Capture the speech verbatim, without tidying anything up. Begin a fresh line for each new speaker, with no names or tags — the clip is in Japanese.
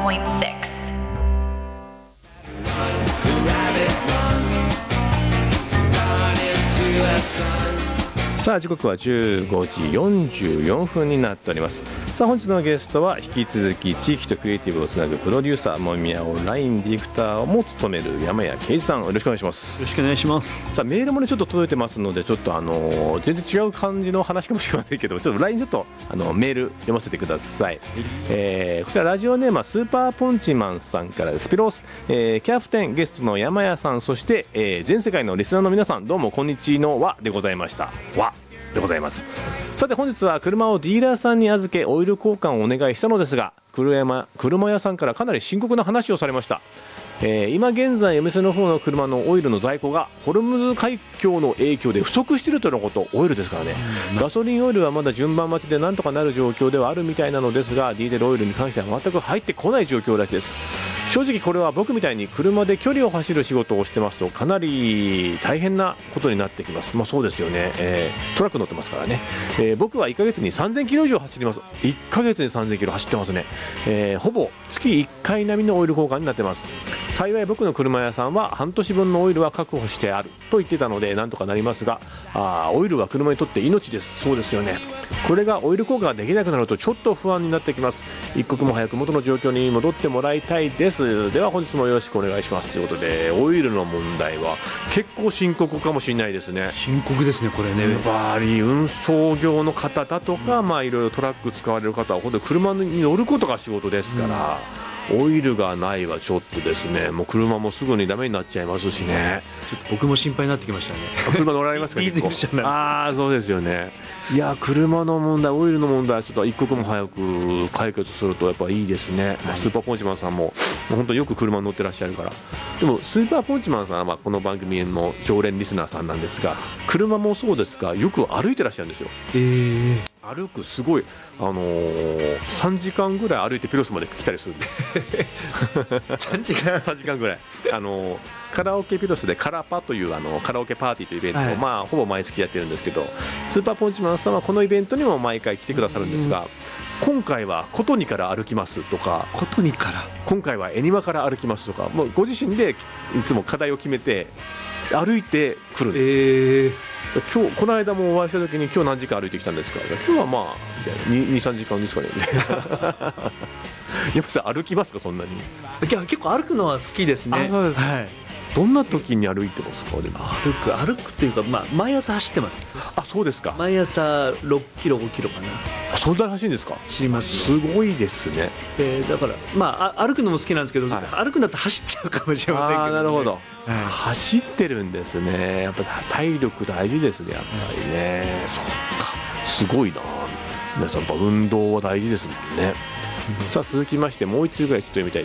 ポイントシックス。
さあ時刻はじゅうごじよんじゅうよんぷんになっております。さあ本日のゲストは引き続き地域とクリエイティブをつなぐプロデューサーもみやオンラインディレクターも務める山谷圭司さん、よろしくお願いします。
よろしくお願いします。
さあメールもねちょっと届いてますので、ちょっとあのー、全然違う感じの話かもしれませんけど、ちょっと ライン ちょっとあのメール読ませてください。えー、こちらラジオネームはスーパーポンチマンさんからです。ピロース、えー、キャプテンゲストの山谷さん、そして、えー、全世界のリスナーの皆さん、どうもこんにちのわでございました。わでございます。さて本日は車をディーラーさんに預けオイル交換をお願いしたのですが、車, 車屋さんからかなり深刻な話をされました。えー、今現在お店の方の車のオイルの在庫がホルムズ海峡の影響で不足しているということ。オイルですからね、うん、ガソリンオイルはまだ順番待ちでなんとかなる状況ではあるみたいなのですが、ディーゼルオイルに関しては全く入ってこない状況らしいです。正直これは僕みたいに車で距離を走る仕事をしてますとかなり大変なことになってきます。まあそうですよね、えー、トラック乗ってますからね、えー、僕はいっかげつにさんぜんキロ以上走ります。いっかげつにさんぜんキロ走ってますね、えー、ほぼ月いっかい並みのオイル交換になってます。幸い僕の車屋さんは半年分のオイルは確保してあると言ってたのでなんとかなりますが、あオイルは車にとって命です。そうですよね。これがオイル交換ができなくなるとちょっと不安になってきます。一刻も早く元の状況に戻ってもらいたいです。では本日もよろしくお願いしますということで、オイルの問題は結構深刻かもしれないですね。
深刻ですねこれね。
やっぱり運送業の方だとか、うん、まあいろいろトラック使われる方は本当に車に乗ることが仕事ですから、うん、オイルがないはちょっとですね、もう車もすぐにダメになっちゃいますしね。
ちょっと僕も心配になってきましたね。
車乗られますか？
結構
ああそうですよね。いや車の問題、オイルの問題、ちょっと一刻も早く解決するとやっぱいいですね、はい。まあ、スーパーポンチマンさんも、もう本当によく車に乗ってらっしゃるから。でもスーパーポンチマンさんはこの番組の常連リスナーさんなんですが、車もそうですがよく歩いてらっしゃるんですよ。
えー
歩くすごい、あのー、さんじかんぐらい歩いてピロスまで来たりするんです
さんじかん
さんじかんぐらい、あのー、カラオケピロスでカラパというあのカラオケパーティーというイベントを、はい、まあ、ほぼ毎月やってるんですけど、スーパーポンチマンさんはこのイベントにも毎回来てくださるんですが、うん、今回はコトニから歩きますとか、
コトニから
今回はエニマから歩きますとか、もうご自身でいつも課題を決めて歩いてくるんです。
えー
今日この間もお会いした時に今日何時間歩いてきたんですか？今日はまあ にさんじかんですかねやっぱさ歩きますか？そんなに？
いや結構歩くのは好きですね。
あそうです、はい。どんな時に歩いてますか？でも
歩く歩くというか、まあ、毎朝走ってます。
あそうですか。
毎朝ろっキロごキロかな。
あそんなに走るんですか？
走ります、
ね、すごいですね。
でだから、まあ、歩くのも好きなんですけど、はい、歩くんだったら走っちゃうかもしれませんけど、ね、
あなるほど、はい、走ってるんですね。やっぱ体力大事ですね、やっぱりね、うん、そっかすごいな。皆さんやっぱ運動は大事ですもんね。さあ続きましてもう一通ぐらいちょっと読みたい